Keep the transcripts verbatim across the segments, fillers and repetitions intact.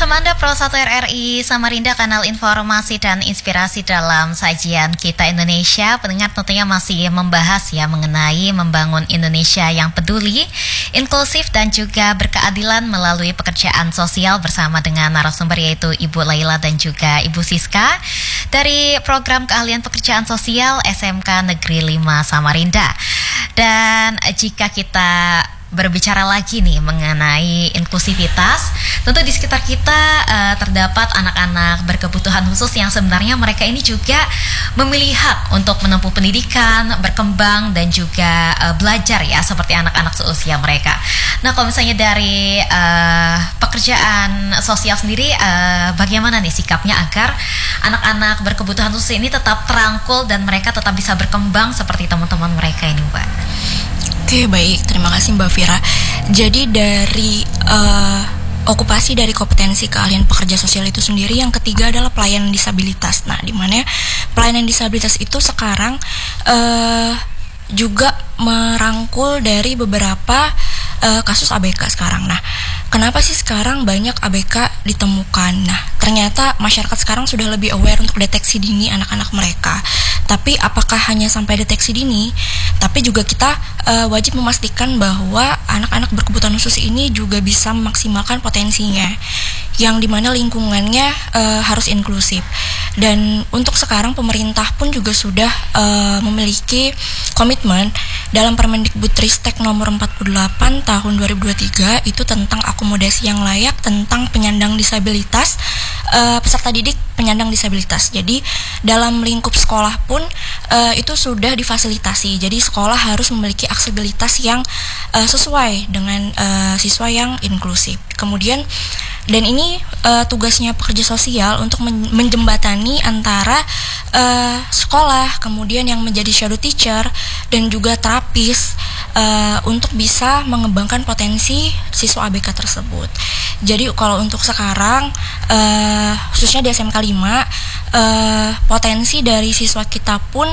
Semanda Pro satu R R I Samarinda, kanal informasi dan inspirasi dalam sajian Kita Indonesia. Pendengar tentunya masih membahas ya mengenai membangun Indonesia yang peduli, inklusif dan juga berkeadilan melalui pekerjaan sosial bersama dengan narasumber yaitu Ibu Laila dan juga Ibu Siska dari Program Keahlian Pekerjaan Sosial S M K Negeri lima Samarinda. Dan jika kita berbicara lagi nih mengenai inklusivitas, tentu di sekitar kita uh, terdapat anak-anak berkebutuhan khusus yang sebenarnya mereka ini juga memilih hak untuk menempuh pendidikan, berkembang dan juga uh, belajar ya seperti anak-anak seusia mereka. Nah, kalau misalnya dari uh, pekerjaan sosial sendiri, uh, bagaimana nih sikapnya agar anak-anak berkebutuhan khusus ini tetap terangkul dan mereka tetap bisa berkembang seperti teman-teman mereka ini, Mbak? Oke, baik. Terima kasih Mbak Vira. Jadi dari uh, okupasi dari kompetensi keahlian pekerja sosial itu sendiri, yang ketiga adalah pelayanan disabilitas. Nah, di mana pelayanan disabilitas itu sekarang uh, juga merangkul dari beberapa uh, kasus A B K sekarang. Nah, kenapa sih sekarang banyak A B K ditemukan? Nah, ternyata masyarakat sekarang sudah lebih aware untuk deteksi dini anak-anak mereka. Tapi apakah hanya sampai deteksi dini? Tapi juga kita uh, wajib memastikan bahwa anak-anak berkebutuhan khusus ini juga bisa memaksimalkan potensinya, yang dimana lingkungannya uh, harus inklusif. Dan untuk sekarang pemerintah pun juga sudah uh, memiliki komitmen dalam Permendikbudristek nomor empat puluh delapan tahun dua ribu dua puluh tiga itu tentang akomodasi yang layak tentang penyandang disabilitas, uh, peserta didik penyandang disabilitas. Jadi dalam lingkup sekolah pun uh, itu sudah difasilitasi. Jadi sekolah harus memiliki aksesibilitas yang uh, sesuai dengan uh, siswa yang inklusif. Kemudian dan ini uh, tugasnya pekerja sosial untuk men- menjembatani antara uh, sekolah, kemudian yang menjadi shadow teacher dan juga terapis uh, untuk bisa mengembangkan potensi siswa A B K tersebut. Jadi kalau untuk sekarang uh, khususnya di S M K lima, uh, potensi dari siswa kita pun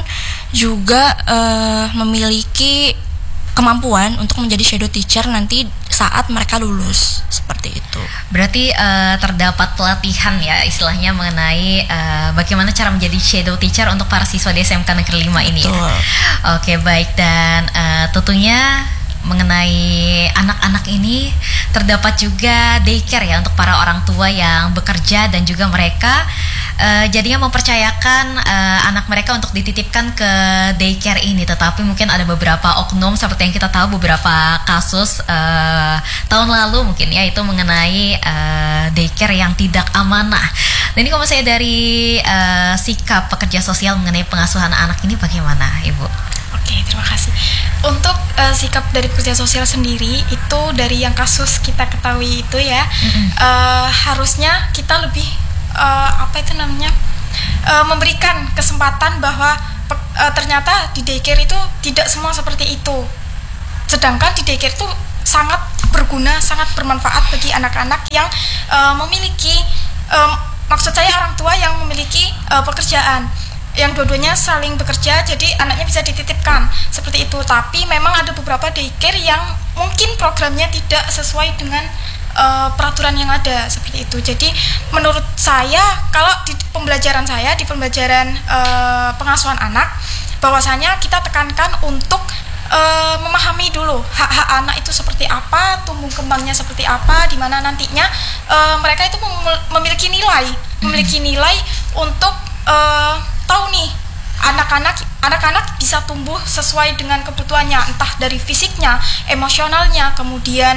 juga uh, memiliki kemampuan untuk menjadi shadow teacher nanti saat mereka lulus, seperti itu. Berarti uh, terdapat pelatihan ya istilahnya mengenai uh, bagaimana cara menjadi shadow teacher untuk para siswa di S M K Negeri lima ini. Betul. Ya? Oke, baik. Dan uh, tentunya mengenai anak-anak ini terdapat juga daycare ya untuk para orang tua yang bekerja dan juga mereka uh, jadinya mempercayakan uh, anak mereka untuk dititipkan ke daycare ini. Tetapi mungkin ada beberapa oknum seperti yang kita tahu beberapa kasus uh, tahun lalu mungkin ya itu mengenai uh, daycare yang tidak amanah. Dan ini kalau saya dari uh, sikap pekerja sosial mengenai pengasuhan anak ini bagaimana, Ibu? Oke, terima kasih. Untuk uh, sikap dari pekerja sosial sendiri itu dari yang kasus kita ketahui itu ya, mm-hmm. uh, harusnya kita lebih uh, apa itu namanya uh, memberikan kesempatan bahwa pe- uh, ternyata di daycare itu tidak semua seperti itu. Sedangkan di daycare itu sangat berguna, sangat bermanfaat bagi anak-anak yang uh, memiliki, um, maksud saya orang tua yang memiliki uh, pekerjaan, yang dua-duanya saling bekerja, jadi anaknya bisa dititipkan seperti itu. Tapi memang ada beberapa daycare yang mungkin programnya tidak sesuai dengan uh, peraturan yang ada seperti itu. Jadi menurut saya kalau di pembelajaran saya di pembelajaran uh, pengasuhan anak, bahwasanya kita tekankan untuk uh, memahami dulu hak-hak anak itu seperti apa, tumbuh kembangnya seperti apa, di mana nantinya uh, mereka itu mem- memiliki nilai, memiliki nilai untuk uh, tahu nih anak-anak anak-anak bisa tumbuh sesuai dengan kebutuhannya, entah dari fisiknya, emosionalnya, kemudian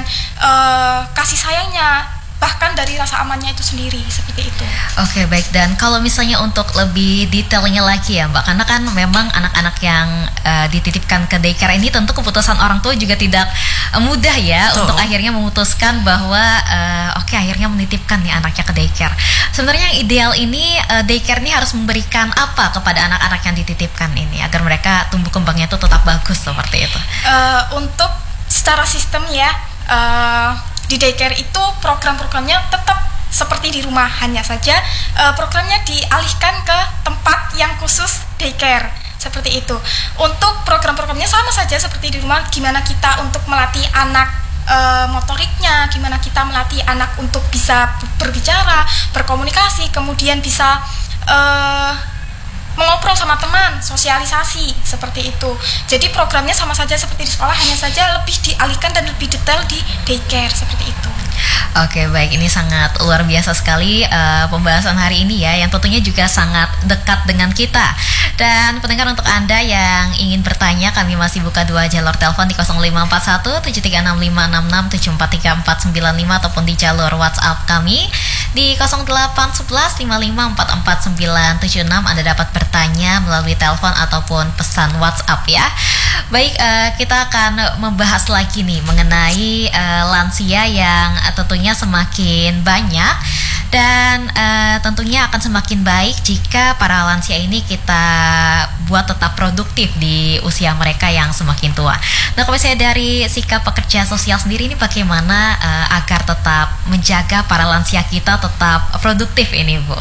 uh, kasih sayangnya, bahkan dari rasa amannya itu sendiri, seperti itu. Oke, baik. Dan kalau misalnya untuk lebih detailnya lagi ya Mbak, karena kan memang anak-anak yang uh, dititipkan ke daycare ini tentu keputusan orang tua juga tidak uh, mudah ya. Betul. Untuk akhirnya memutuskan bahwa uh, oke okay, akhirnya menitipkan nih anaknya ke daycare. Sebenarnya yang ideal ini uh, daycare ini harus memberikan apa kepada anak-anak yang dititipkan ini agar mereka tumbuh kembangnya itu tetap bagus seperti itu. Uh, untuk secara sistem ya, uh, di daycare itu program-programnya tetap seperti di rumah, hanya saja uh, programnya dialihkan ke tempat yang khusus daycare seperti itu. Untuk program-programnya sama saja seperti di rumah, gimana kita untuk melatih anak uh, motoriknya, gimana kita melatih anak untuk bisa berbicara, berkomunikasi, kemudian bisa uh, mengobrol sama teman, sosialisasi seperti itu. Jadi programnya sama saja seperti di sekolah, hanya saja lebih dialihkan dan lebih detail di daycare seperti itu. Oke, baik, ini sangat luar biasa sekali uh, pembahasan hari ini ya, yang tentunya juga sangat dekat dengan kita. Dan pendengar, untuk Anda yang ingin bertanya, kami masih buka dua jalur telepon di nol lima empat satu tujuh tiga enam lima enam enam tujuh empat tiga empat sembilan lima ataupun di jalur WhatsApp kami di nol delapan satu satu lima lima empat empat sembilan tujuh enam. Anda dapat bertanya melalui telepon ataupun pesan WhatsApp ya. Baik, uh, kita akan membahas lagi nih mengenai uh, lansia yang uh, tentunya semakin banyak, dan uh, tentunya akan semakin baik jika para lansia ini kita buat tetap produktif di usia mereka yang semakin tua. Nah, kalau misalnya dari sikap pekerja sosial sendiri ini bagaimana uh, agar tetap menjaga para lansia kita tetap produktif ini, Bu?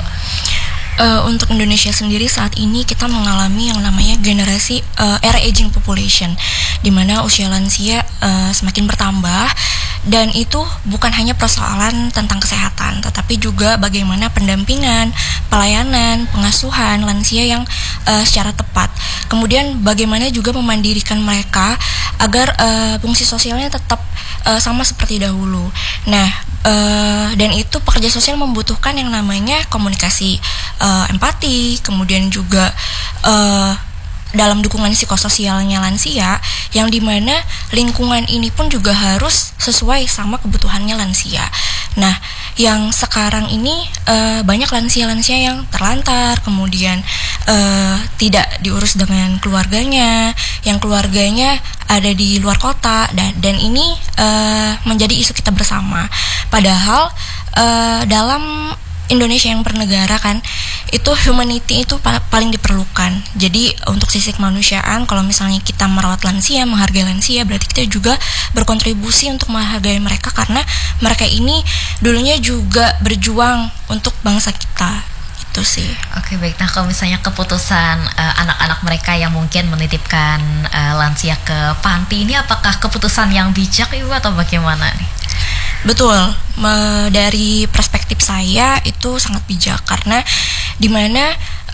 Uh, untuk Indonesia sendiri saat ini kita mengalami yang namanya generasi uh, era aging population, di mana usia lansia uh, semakin bertambah, dan itu bukan hanya persoalan tentang kesehatan, tetapi juga bagaimana pendampingan, pelayanan, pengasuhan lansia yang uh, secara tepat. Kemudian bagaimana juga memandirikan mereka agar uh, fungsi sosialnya tetap uh, sama seperti dahulu. Nah, uh, dan itu pekerja sosial membutuhkan yang namanya komunikasi, uh, empati, kemudian juga uh, dalam dukungan psikososialnya lansia, yang dimana lingkungan ini pun juga harus sesuai sama kebutuhannya lansia. Nah, yang sekarang ini uh, banyak lansia-lansia yang terlantar, kemudian uh, tidak diurus dengan keluarganya, yang keluarganya ada di luar kota, dan, dan ini uh, menjadi isu kita bersama. Padahal uh, dalam Indonesia yang bernegara kan, itu humanity itu paling diperlukan. Jadi untuk sisi kemanusiaan, kalau misalnya kita merawat lansia, menghargai lansia, berarti kita juga berkontribusi untuk menghargai mereka, karena mereka ini dulunya juga berjuang untuk bangsa kita. Itu sih. Oke, baik. Nah, kalau misalnya keputusan uh, anak-anak mereka yang mungkin menitipkan uh, lansia ke panti ini, apakah keputusan yang bijak, Ibu, atau bagaimana nih? Betul, me, dari perspektif saya itu sangat bijak, karena dimana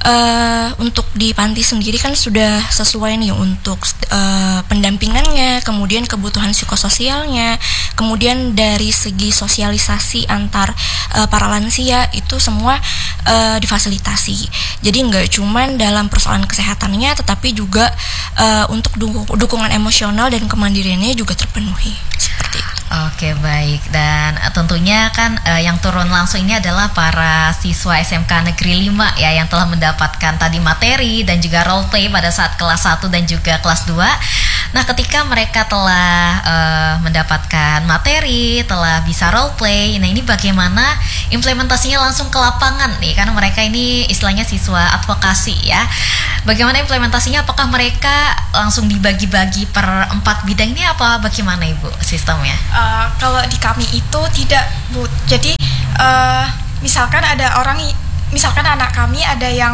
uh, untuk di panti sendiri kan sudah sesuai nih untuk uh, pendampingannya, kemudian kebutuhan psikososialnya, kemudian dari segi sosialisasi antar uh, para lansia itu semua uh, difasilitasi. Jadi nggak cuman dalam persoalan kesehatannya, tetapi juga uh, untuk du- dukungan emosional dan kemandiriannya juga terpenuhi, seperti itu. Oke, baik. Dan uh, tentunya kan uh, yang turun langsung ini adalah para siswa S M K Negeri lima ya, yang telah mendapatkan tadi materi dan juga role play pada saat kelas satu dan juga kelas dua. Nah, ketika mereka telah uh, mendapatkan materi, telah bisa role play, nah ini bagaimana implementasinya langsung ke lapangan nih, karena mereka ini istilahnya siswa advokasi ya. Bagaimana implementasinya? Apakah mereka langsung dibagi-bagi per empat bidang ini, apa bagaimana, Ibu, sistemnya? Uh, kalau di kami itu tidak, Bu. Jadi uh, misalkan ada orang, misalkan anak kami ada yang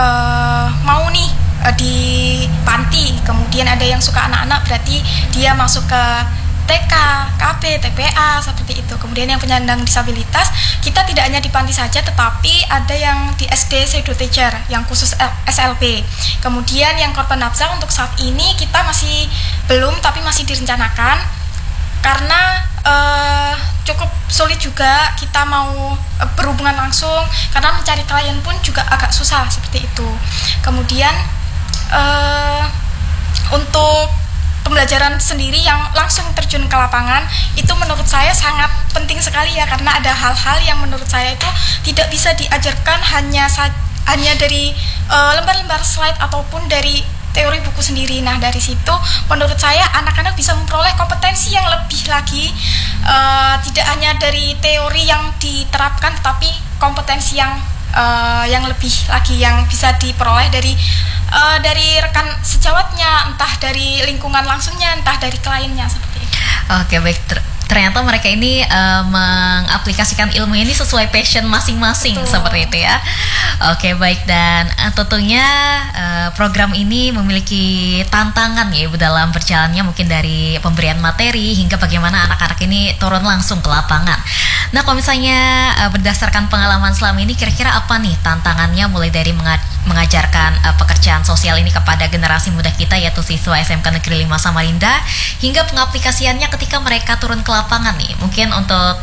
uh, mau nih uh, di panti, kemudian ada yang suka anak-anak, berarti dia masuk ke T K, K P, T P A, seperti itu. Kemudian yang penyandang disabilitas, kita tidak hanya di panti saja, tetapi ada yang di S D Shadow Teacher, yang khusus S L P. Kemudian yang korban nafsa untuk saat ini kita masih belum, tapi masih direncanakan, karena uh, cukup sulit juga kita mau uh, berhubungan langsung, karena mencari klien pun juga agak susah, seperti itu. Kemudian uh, untuk pembelajaran sendiri yang langsung terjun ke lapangan, itu menurut saya sangat penting sekali ya, karena ada hal-hal yang menurut saya itu tidak bisa diajarkan hanya sa- hanya dari uh, lembar-lembar slide ataupun dari teori buku sendiri. Nah, dari situ menurut saya anak-anak bisa memperoleh kompetensi yang lebih lagi, uh, tidak hanya dari teori yang diterapkan, tetapi kompetensi yang uh, yang lebih lagi yang bisa diperoleh dari uh, dari rekan sejawatnya, entah dari lingkungan langsungnya, entah dari kliennya, seperti itu. Oke, baik. Ter- ternyata mereka ini uh, mengaplikasikan ilmu ini sesuai passion masing-masing. Betul. Seperti itu ya. Oke, baik, dan uh, tentunya uh, program ini memiliki tantangan ya Ibu dalam berjalannya, mungkin dari pemberian materi hingga bagaimana anak-anak ini turun langsung ke lapangan. Nah, kalau misalnya uh, berdasarkan pengalaman selama ini, kira-kira apa nih tantangannya mulai dari menga- mengajarkan uh, pekerjaan sosial ini kepada generasi muda kita, yaitu siswa S M K Negeri lima Samarinda, hingga pengaplikasiannya ketika mereka turun ke lapangan nih. Mungkin untuk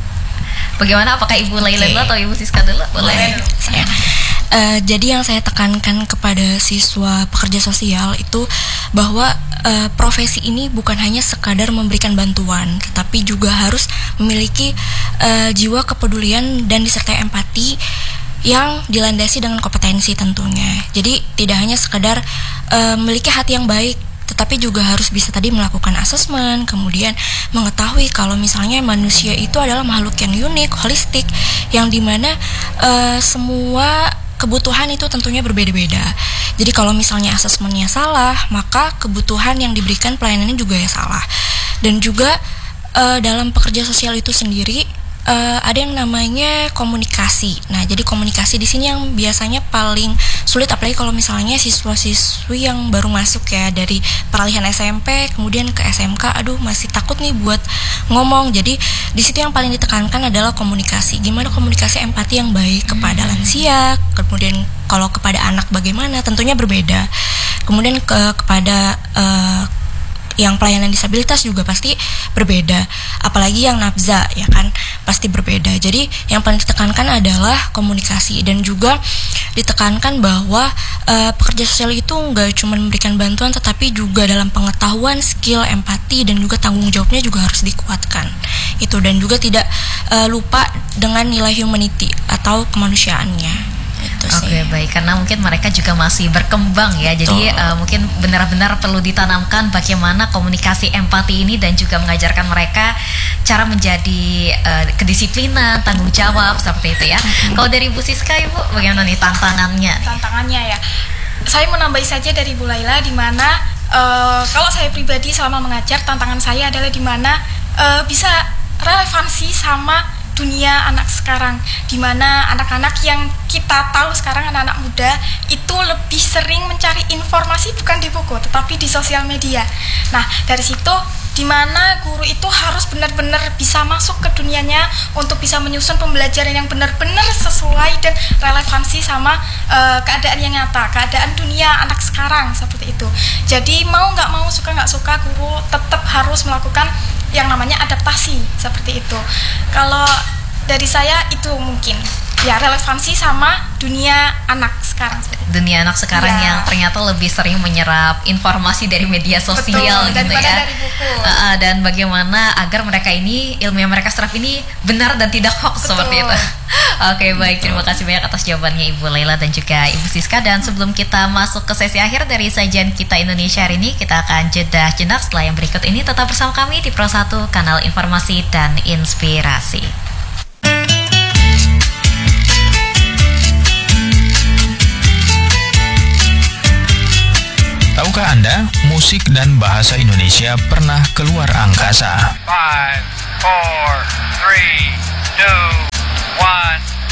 bagaimana, apakah Ibu Laila dulu atau Ibu Siska dulu? Boleh. Saya. Uh, jadi yang saya tekankan kepada siswa pekerja sosial itu bahwa uh, profesi ini bukan hanya sekadar memberikan bantuan, tetapi juga harus memiliki uh, jiwa kepedulian dan disertai empati yang dilandasi dengan kompetensi tentunya. Jadi tidak hanya sekadar uh, memiliki hati yang baik, tetapi juga harus bisa tadi melakukan asesmen, kemudian mengetahui kalau misalnya manusia itu adalah makhluk yang unik, holistik, yang dimana uh, semua kebutuhan itu tentunya berbeda-beda. Jadi kalau misalnya asesmennya salah, maka kebutuhan yang diberikan pelayanannya juga ya salah. Dan juga uh, dalam pekerja sosial itu sendiri Uh, ada yang namanya komunikasi. Nah, jadi komunikasi di sini yang biasanya paling sulit, apalagi kalau misalnya siswa-siswi yang baru masuk ya dari peralihan S M P kemudian ke S M K, aduh masih takut nih buat ngomong. Jadi di situ yang paling ditekankan adalah komunikasi. Gimana komunikasi empati yang baik kepada lansia, kemudian kalau kepada anak bagaimana, tentunya berbeda. Kemudian ke kepada uh, yang pelayanan disabilitas juga pasti berbeda, apalagi yang nafza ya kan pasti berbeda. Jadi yang paling ditekankan adalah komunikasi, dan juga ditekankan bahwa uh, pekerja sosial itu nggak cuma memberikan bantuan, tetapi juga dalam pengetahuan, skill, empati, dan juga tanggung jawabnya juga harus dikuatkan itu, dan juga tidak uh, lupa dengan nilai humanity atau kemanusiaannya. Oke, okay, baik, karena mungkin mereka juga masih berkembang ya. Jadi uh, mungkin benar-benar perlu ditanamkan bagaimana komunikasi empati ini, dan juga mengajarkan mereka cara menjadi uh, kedisiplinan, tanggung jawab seperti itu ya. Kalau dari Bu Siska, Ibu, bagaimana nih tantangannya? Tantangannya ya, saya mau nambahin saja dari Bu Laila, di mana uh, kalau saya pribadi selama mengajar, tantangan saya adalah di mana uh, bisa relevansi sama dunia anak sekarang, di mana anak-anak yang kita tahu sekarang, anak-anak muda itu lebih sering mencari informasi bukan di buku tetapi di sosial media. Nah, dari situ di mana guru itu harus benar-benar bisa masuk ke dunianya untuk bisa menyusun pembelajaran yang benar-benar sesuai dan relevansi sama uh, keadaan yang nyata, keadaan dunia anak sekarang seperti itu. Jadi mau nggak mau, suka nggak suka, guru tetap harus melakukan yang namanya adaptasi seperti itu. Kalau dari saya itu mungkin ya relevansi sama dunia anak sekarang. Dunia anak sekarang ya, yang ternyata lebih sering menyerap informasi dari media sosial. Betul, gitu ya. Dari buku. Uh, dan bagaimana agar mereka ini, ilmu yang mereka serap ini benar dan tidak hoax. Betul. Seperti itu. Oke, okay, baik, terima kasih banyak atas jawabannya Ibu Laila dan juga Ibu Siska. Dan sebelum kita masuk ke sesi akhir dari sajian Kita Indonesia hari ini, kita akan jeda jenak. Setelah yang berikut ini tetap bersama kami di Pro satu, kanal informasi dan inspirasi. Tahukah Anda, musik dan bahasa Indonesia pernah keluar angkasa? five, four, three, two, one